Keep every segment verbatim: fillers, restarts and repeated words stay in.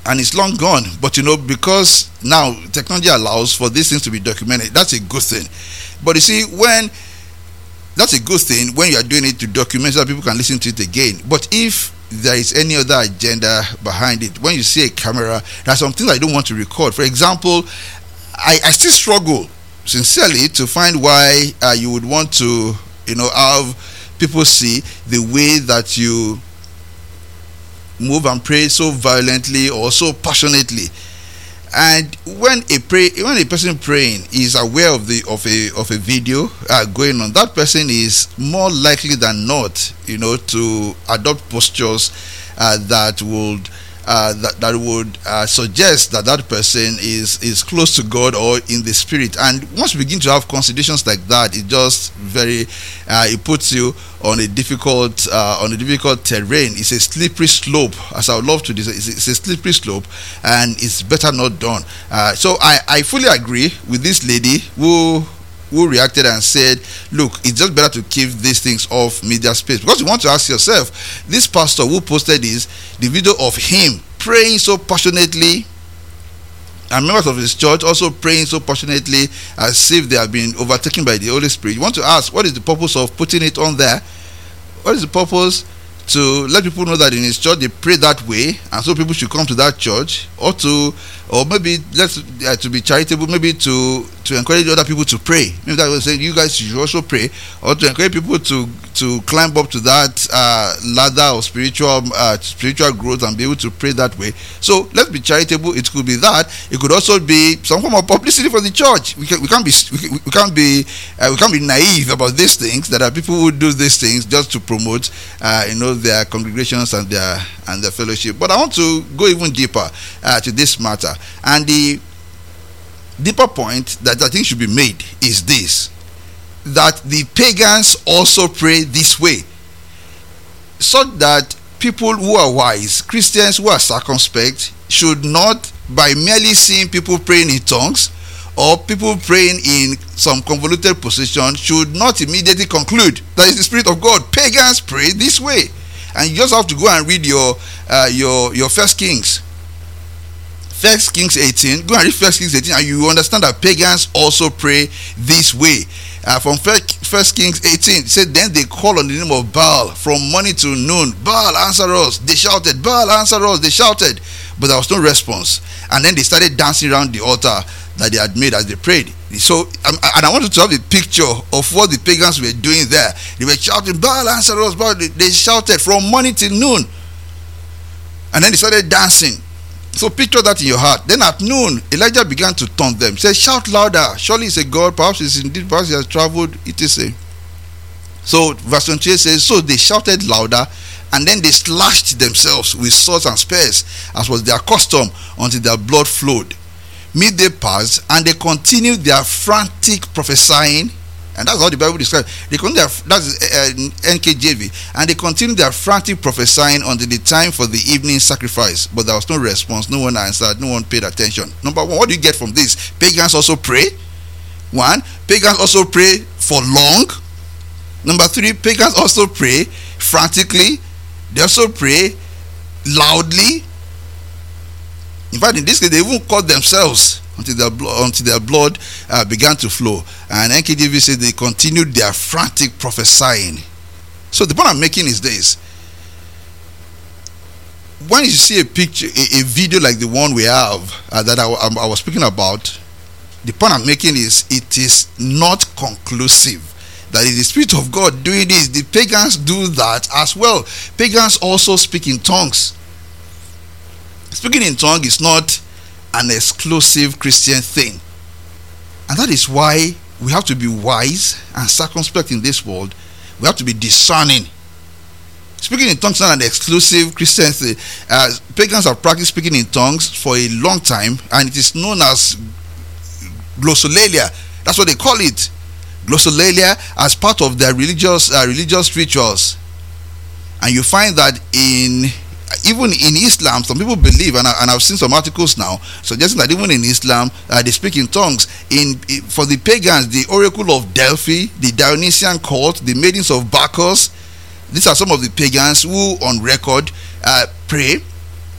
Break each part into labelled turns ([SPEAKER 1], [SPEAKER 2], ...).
[SPEAKER 1] and it's long gone. But you know, because now technology allows for these things to be documented, that's a good thing. But you see, when that's a good thing when you are doing it to document so that people can listen to it again. But if there is any other agenda behind it, when you see a camera, there are some things I don't want to record. For example, I, I still struggle sincerely to find why uh, you would want to, you know, have people see the way that you move and pray so violently or so passionately. And when a pray, when a person praying is aware of the of a of a video uh, going on, that person is more likely than not, you know, to adopt postures uh, that would uh, that that would uh, suggest that that person is is close to God or in the spirit. And once you begin to have considerations like that, it just very uh, it puts you on a difficult uh, on a difficult terrain. It's a slippery slope, as I would love to. It's a, it's a slippery slope, and it's better not done. Uh, so I, I fully agree with this lady who who reacted and said, look, it's just better to keep these things off media space, because you want to ask yourself, this pastor who posted this, the video of him praying so passionately, and members of his church also praying so passionately as if they have been overtaken by the Holy Spirit. You want to ask, what is the purpose of putting it on there? What is the purpose? To let people know that in his church they pray that way, and so people should come to that church, or to, or maybe let's uh, to be charitable, maybe to to encourage other people to pray. Maybe that was saying you guys should also pray, or to encourage people to to climb up to that uh, ladder of spiritual uh, spiritual growth and be able to pray that way. So let's be charitable. It could be that. It could also be some form of publicity for the church. We can we can't be we, can, we can't be uh, we can't be naive about these things. There are people who do these things just to promote, uh, you know, their congregations and their and their fellowship. But I want to go even deeper uh, to this matter, and the deeper point that I think should be made is this: that the pagans also pray this way, so that people who are wise, Christians who are circumspect, should not, by merely seeing people praying in tongues or people praying in some convoluted position, should not immediately conclude that it's the Spirit of God. Pagans pray this way, and you just have to go and read your uh, your your First Kings. First Kings eighteen. Go and read First Kings eighteen, and you understand that pagans also pray this way. Uh, from First Kings eighteen, it said, then they called on the name of Baal from morning to noon. Baal, answer us. They shouted. Baal, answer us. They shouted, but there was no response. And then they started dancing around the altar that they had made as they prayed. So, um, and I wanted to have a picture of what the pagans were doing there. They were shouting, Baal, answer us. Baal. They, they shouted from morning till noon, and then they started dancing. So picture that in your heart. Then at noon, Elijah began to taunt them. He said, shout louder. Surely it's a God. Perhaps it's indeed, perhaps he has traveled. It is a. So verse twenty-eight says, so they shouted louder, and then they slashed themselves with swords and spears, as was their custom, until their blood flowed. Midday passed, and they continued their frantic prophesying. And that's how the Bible describes. They continued their, that's uh, N K J V, and they continued their frantic prophesying until the time for the evening sacrifice. But there was no response. No one answered. No one paid attention. Number one, what do you get from this? Pagans also pray. One, pagans also pray for long. Number three, pagans also pray frantically. They also pray loudly. In fact, in this case, they even caught themselves until their blood, until their blood uh, began to flow. And N K J V says they continued their frantic prophesying. So the point I'm making is this: when you see a picture, a, a video like the one we have uh, that I, I, I was speaking about, the point I'm making is it is not conclusive that is the Spirit of God doing this. The pagans do that as well. Pagans also speak in tongues. Speaking in tongues is not an exclusive Christian thing, and that is why we have to be wise and circumspect in this world. We have to be discerning. Speaking in tongues is not an exclusive Christian thing. Uh, pagans have practiced speaking in tongues for a long time, and it is known as glossolalia. That's what they call it, glossolalia, as part of their religious uh, religious rituals. And you find that in even in Islam, some people believe, and, I, and I've seen some articles now suggesting that even in Islam, uh, they speak in tongues. In, in for the pagans, the Oracle of Delphi, the Dionysian cult, the Maidens of Bacchus, these are some of the pagans who, on record, uh, pray.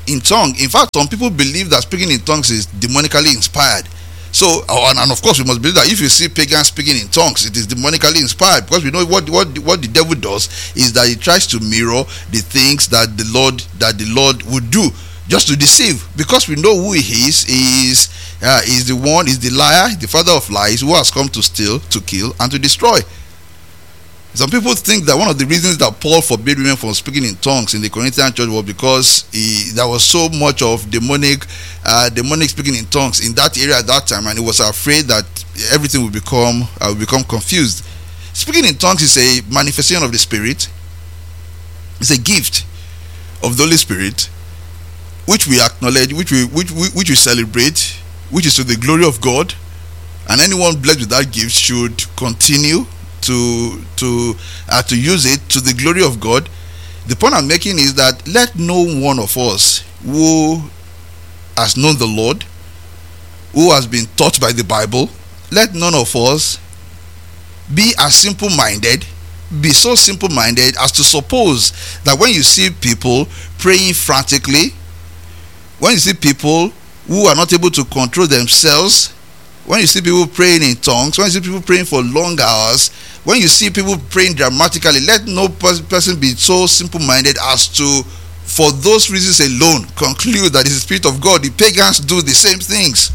[SPEAKER 1] in tongue. In fact, some people believe that speaking in tongues is demonically inspired. So, and, and of course, we must believe that if you see pagans speaking in tongues, it is demonically inspired, because we know what what what the devil does is that he tries to mirror the things that the Lord that the Lord would do, just to deceive. Because we know who he is. He is uh, is the one, is the liar, the father of lies, who has come to steal, to kill, and to destroy. Some people think that one of the reasons that Paul forbade women from speaking in tongues in the Corinthian church was because he, there was so much of demonic, uh, demonic speaking in tongues in that area at that time, and he was afraid that everything would become uh, would become confused. Speaking in tongues is a manifestation of the Spirit. It's a gift of the Holy Spirit, which we acknowledge, which we which we, which we celebrate, which is to the glory of God, and anyone blessed with that gift should continue to to uh, to use it to the glory of God. The point I'm making is that let no one of us who has known the Lord, who has been taught by the Bible, let none of us be as simple-minded, be so simple-minded as to suppose that when you see people praying frantically, when you see people who are not able to control themselves, when you see people praying in tongues, when you see people praying for long hours, when you see people praying dramatically, let no person be so simple-minded as to, for those reasons alone, conclude that it's the Spirit of God. The pagans do the same things.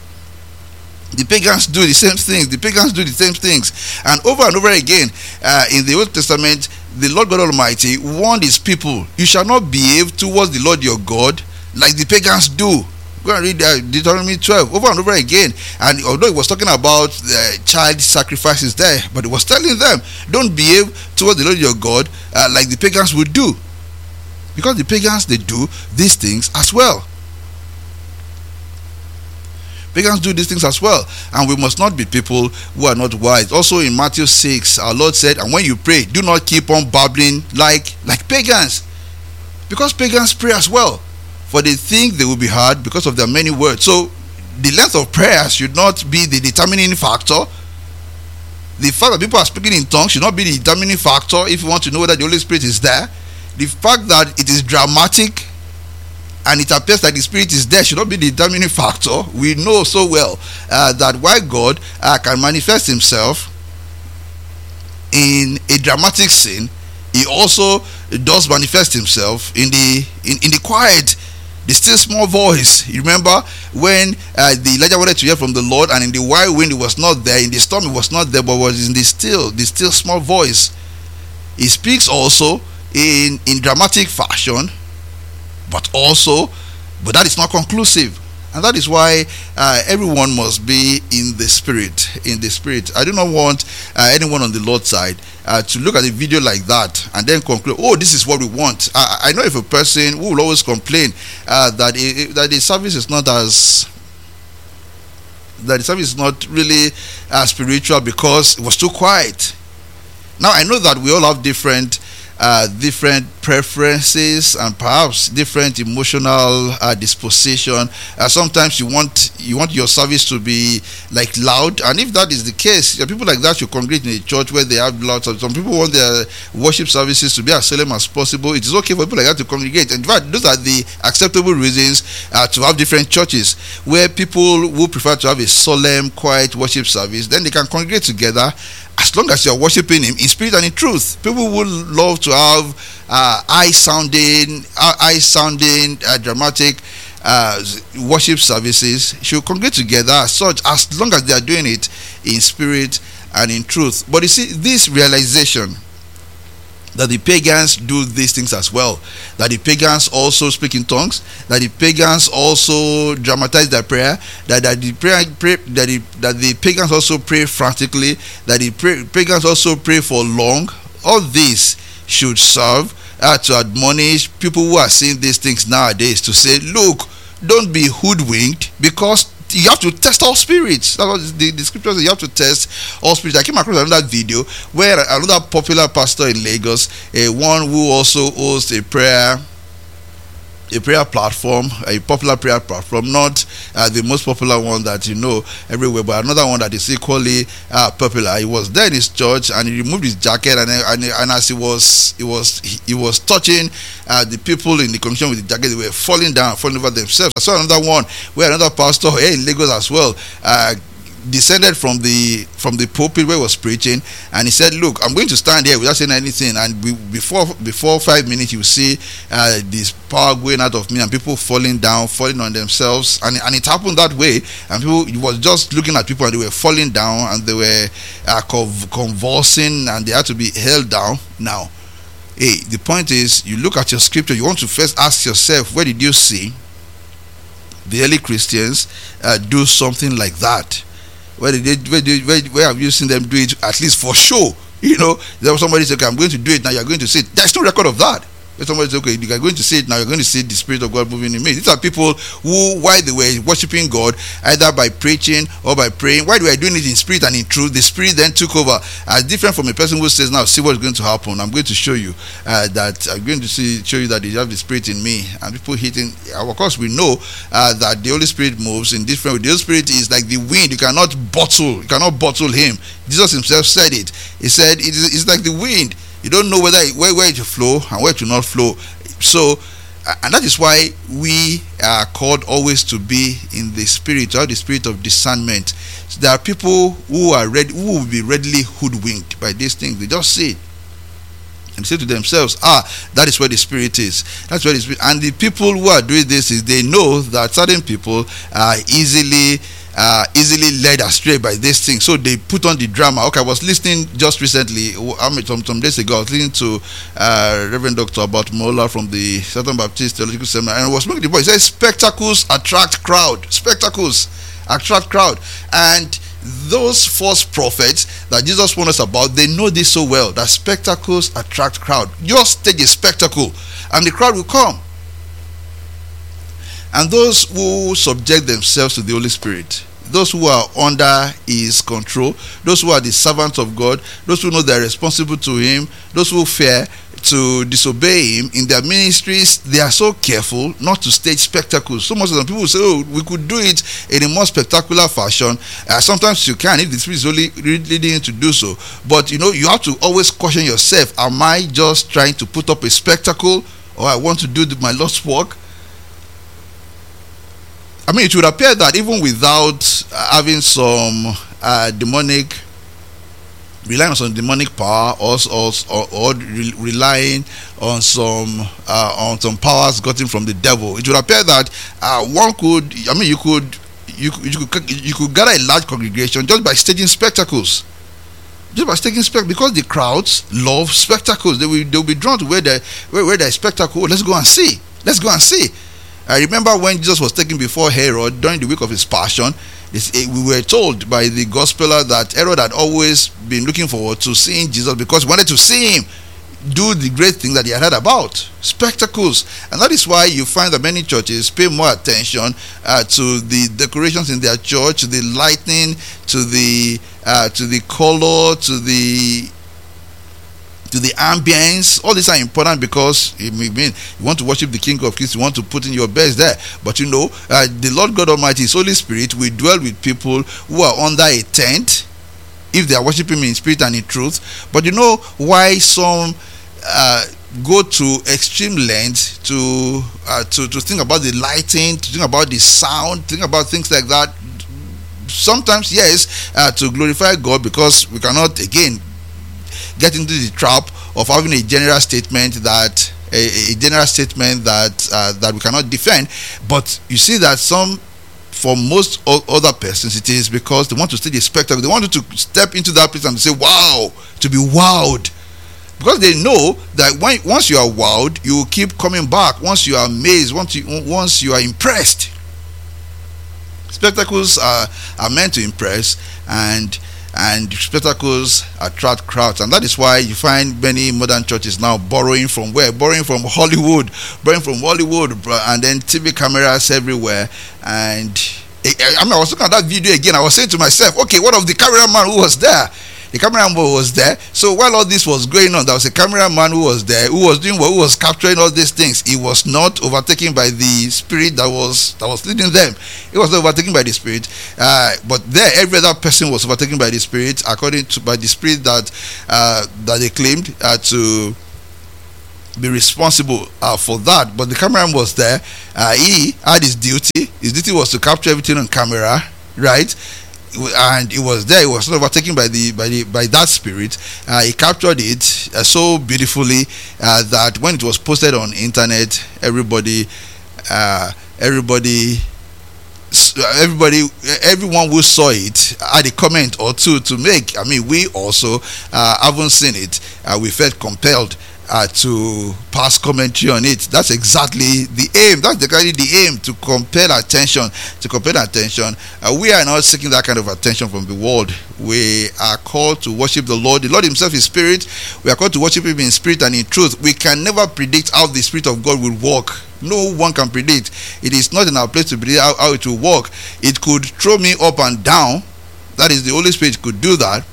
[SPEAKER 1] The pagans do the same things. The pagans do the same things. And over and over again, uh, in the Old Testament, the Lord God Almighty warned his people, you shall not behave towards the Lord your God like the pagans do. Go and read uh, Deuteronomy twelve over and over again. And although it was talking about uh, child sacrifices there, but it was telling them, don't behave towards the Lord your God uh, like the pagans would do. Because the pagans, they do these things as well. Pagans do these things as well. And we must not be people who are not wise. Also in Matthew six, our Lord said, and when you pray, do not keep on babbling like, like pagans. Because pagans pray as well, for they think they will be heard because of their many words. So the length of prayer should not be the determining factor. The fact that people are speaking in tongues should not be the determining factor if you want to know whether the Holy Spirit is there. The fact that it is dramatic and it appears that the Spirit is there should not be the determining factor. We know so well uh, that while God uh, can manifest himself in a dramatic scene, he also does manifest himself in the in, in the quiet, the still small voice. You remember when uh, the Elijah wanted to hear from the Lord, and in the wild wind it was not there, in the storm it was not there, but was in the still, the still small voice. He speaks also in in dramatic fashion, but also, but that is not conclusive. And that is why uh, everyone must be in the Spirit. In the Spirit. I do not want uh, anyone on the Lord's side uh, to look at a video like that and then conclude, oh, this is what we want. I, I know if a person who will always complain uh, that it, that the service is not as that the service is not really uh, spiritual because it was too quiet. Now I know that we all have different Uh, different preferences and perhaps different emotional uh, disposition. Uh, sometimes you want you want your service to be like loud, and if that is the case, people like that should congregate in a church where they have loud. Some people want their worship services to be as solemn as possible. It is okay for people like that to congregate. In fact, those are the acceptable reasons uh, to have different churches where people who prefer to have a solemn, quiet worship service, then they can congregate together. As long as you are worshiping him in spirit and in truth. People would love to have uh, high-sounding, uh, high-sounding, uh, dramatic uh, worship services. Should congregate together as such, as long as they are doing it in spirit and in truth. But you see, this realization that the pagans do these things as well, that the pagans also speak in tongues, that the pagans also dramatize their prayer, that, that the prayer pray, that, the, that the pagans also pray frantically, that the pray, pagans also pray for long. All this should serve uh, to admonish people who are seeing these things nowadays to say, look, don't be hoodwinked, because you have to test all spirits. That's what the, the scriptures say, you have to test all spirits. I came across another video where another popular pastor in Lagos, a one who also hosts a prayer a prayer platform, a popular prayer platform, not uh, the most popular one that you know everywhere, but another one that is equally uh, popular. He was there in his church, and he removed his jacket, and and, and as he was he was he, he was touching uh, the people in the commission with the jacket, they were falling down, falling over themselves. I saw another one where another pastor here in Lagos as well Uh, descended from the from the pulpit where he was preaching, and he said, "Look, I'm going to stand here without saying anything, and we, before before five minutes, you see uh, this power going out of me, and people falling down, falling on themselves, and and it happened that way. And people, he was just looking at people, and they were falling down, and they were uh, convulsing, and they had to be held down. Now, hey, the point is, you look at your scripture, you want to first ask yourself, where did you see the early Christians uh, do something like that? Where did they, where, did, where, where have you seen them do it, at least for show? You know, there was somebody said, okay, I'm going to do it now, you're going to see it. There's no record of that. If somebody said, okay, you're going to see it now, you're going to see the Spirit of God moving in me. These are people who, while they were worshiping God, either by preaching or by praying, while they were doing it in spirit and in truth, the Spirit then took over. As different from a person who says, now see what's going to happen. I'm going to show you uh, that, I'm going to see, show you that you have the Spirit in me. And people hitting, of course we know uh, that the Holy Spirit moves in different ways. The Holy Spirit is like the wind. You cannot bottle, you cannot bottle him. Jesus himself said it. He said, it is, it's like the wind. You don't know whether it, where, where it will flow and where it will not flow. So, uh, and that is why we are called always to be in the spirit, or the spirit of discernment. So there are people who are ready, who will be readily hoodwinked by these things. They just see it and say to themselves, ah, that is where the Spirit is. That's where the Spirit. And the people who are doing this is they know that certain people are easily Uh, easily led astray by this thing, so they put on the drama. Okay, I was listening just recently, I mean, some, some days ago, I was listening to uh, Reverend Doctor Abbott Mola from the Southern Baptist Theological Seminary, and I was making the point. He says spectacles attract crowd. Spectacles attract crowd, and those false prophets that Jesus warned us about, they know this so well, that spectacles attract crowd. Just take a spectacle, and the crowd will come. And those who subject themselves to the Holy Spirit, those who are under his control, those who are the servants of God, those who know they are responsible to him, those who fear to disobey him in their ministries, they are so careful not to stage spectacles. So much of them people say, oh, we could do it in a more spectacular fashion. Uh, sometimes you can, if the Spirit is only leading you to do so. But you know, you have to always caution yourself. Am I just trying to put up a spectacle, or I want to do my Lord's work? I mean, it would appear that even without uh, having some uh, demonic, relying on some demonic power, or or, or re- relying on some uh, on some powers gotten from the devil, it would appear that uh, one could, I mean, you could you you could you could gather a large congregation just by staging spectacles, just by staging spectacles, because the crowds love spectacles. They will they will be drawn to where the where, where there is spectacle. Let's go and see. Let's go and see. I remember when Jesus was taken before Herod during the week of his passion, we were told by the gospeler that Herod had always been looking forward to seeing Jesus because he wanted to see him do the great thing that he had heard about, spectacles. And that is why you find that many churches pay more attention uh, to the decorations in their church, to the lighting, to the uh, to the color, to the to the ambience. All these are important because it may mean you want to worship the King of Kings, you want to put in your best there. But you know, uh, the Lord God Almighty, His Holy Spirit, will dwell with people who are under a tent if they are worshiping Him in spirit and in truth. But you know why some uh, go to extreme lengths to uh, to to think about the lighting, to think about the sound, think about things like that. Sometimes, yes, uh, to glorify God, because we cannot again get into the trap of having a general statement that a, a general statement that uh, that we cannot defend. But you see that some, for most other persons, it is because they want to stage a spectacle. They want you to step into that place and say, wow, to be wowed. Because they know that when, once you are wowed, you will keep coming back. Once you are amazed, once you, once you are impressed. Spectacles are, are meant to impress, and and spectacles attract crowds. And that is why you find many modern churches now borrowing from where? Borrowing from Hollywood, borrowing from Hollywood, and then T V cameras everywhere. And I mean, I was looking at that video again. I was saying to myself, okay, what of the cameraman who was there? The cameraman was there. So while all this was going on, there was a cameraman who was there, who was doing what, who was capturing all these things. He was not overtaken by the spirit that was that was leading them. He was not overtaken by the spirit. Uh, but there, every other person was overtaken by the spirit, according to by the spirit that uh, that they claimed uh, to be responsible uh, for that. But the cameraman was there. Uh, he had his duty. His duty was to capture everything on camera, right? And it was there. It was not overtaken by the by the by that spirit. Uh, he captured it uh, so beautifully uh, that when it was posted on internet, everybody, uh, everybody, everybody, everyone who saw it had a comment or two to make. I mean, we also uh, haven't seen it. Uh, we felt compelled Uh, to pass commentary on it. That's exactly the aim. That's exactly the aim, to compel attention. To compel attention. Uh, we are not seeking that kind of attention from the world. We are called to worship the Lord. The Lord Himself is Spirit. We are called to worship Him in spirit and in truth. We can never predict how the Spirit of God will work. No one can predict. It is not in our place to predict how, how it will work. It could throw me up and down. That is, the Holy Spirit could do that.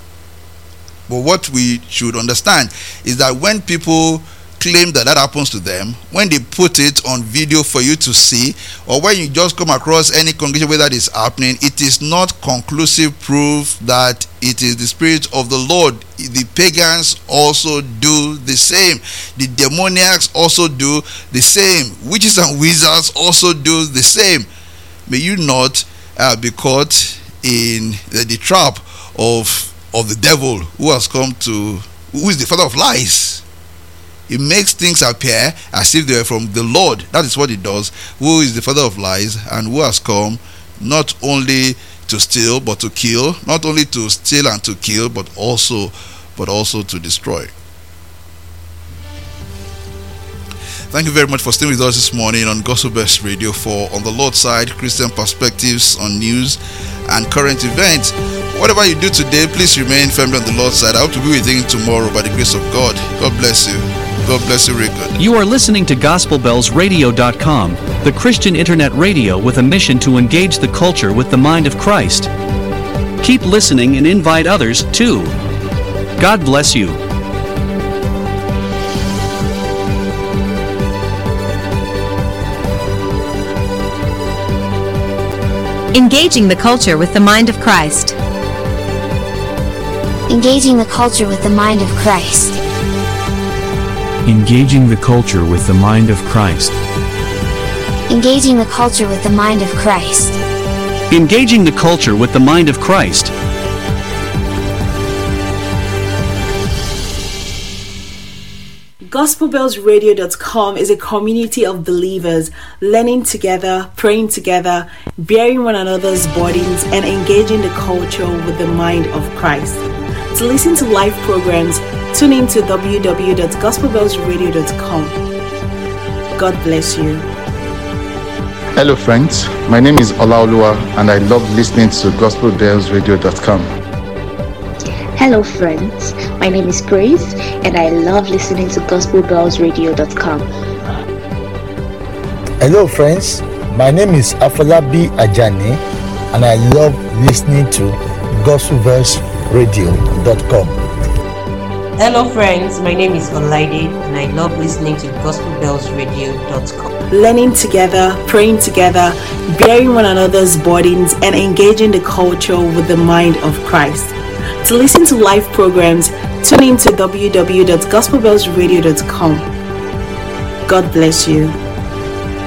[SPEAKER 1] But what we should understand is that when people claim that that happens to them, when they put it on video for you to see, or when you just come across any congregation where that is happening, it is not conclusive proof that it is the Spirit of the Lord. The pagans also do the same. The demoniacs also do the same. Witches and wizards also do the same. May you not uh, be caught in the, the trap of of the devil, who has come to, who is the father of lies. He makes things appear as if they are from the Lord. That is what he does. Who is the father of lies, and who has come not only to steal but to kill, not only to steal and to kill, but also but also to destroy. Thank you very much for staying with us this morning on Gospel Bells Radio for On the Lord's Side, Christian perspectives on news and current events. Whatever you do today, please remain firmly on the Lord's side. I hope to be with you tomorrow by the grace of God. God bless you. God bless you, Rick.
[SPEAKER 2] You are listening to Gospel Bells Radio dot com, the Christian internet radio with a mission to engage the culture with the mind of Christ. Keep listening and invite others too. God bless you.
[SPEAKER 3] Engaging the culture with the mind of Christ.
[SPEAKER 4] Engaging the culture with the mind of Christ.
[SPEAKER 5] Engaging the culture with the mind of Christ.
[SPEAKER 4] Engaging the culture with the mind of Christ.
[SPEAKER 2] Engaging the culture with the mind of Christ.
[SPEAKER 6] Gospel Bells Radio dot com is a community of believers learning together, praying together, bearing one another's burdens, and engaging the culture with the mind of Christ. To listen to live programs, tune in to w w w dot gospel bells radio dot com. God bless you.
[SPEAKER 7] Hello friends, my name is Olaoluwa and I love listening to Gospel Bells Radio dot com.
[SPEAKER 8] Hello friends, my name is Praise and I love listening to Gospel Bells Radio dot com.
[SPEAKER 9] Hello friends, my name is Afolabi Ajani and I love listening to Gospel Bells Radio dot com.
[SPEAKER 10] Hello friends, my name is Olaide and I love listening to Gospel Bells Radio dot com.
[SPEAKER 6] Learning together, praying together, bearing one another's burdens, and engaging the culture with the mind of Christ. To listen to live programs, tune in to w w w dot gospel bells radio dot com. God bless you.